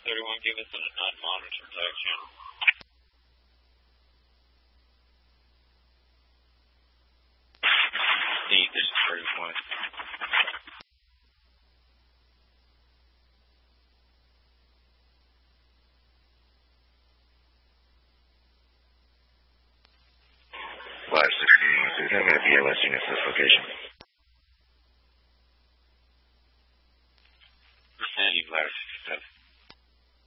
31, give us an unmonitored section. Steve, this is 31. Flash 16, is having a BLS unit at this location.